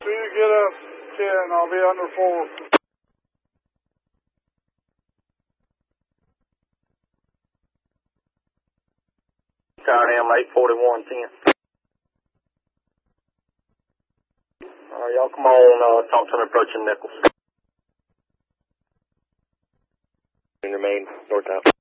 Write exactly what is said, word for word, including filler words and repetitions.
soon as you get up ten, I'll be under four. Tower M eight forty-one ten. Alright, y'all come on, uh, Thompson approaching Nichols. Remain north out.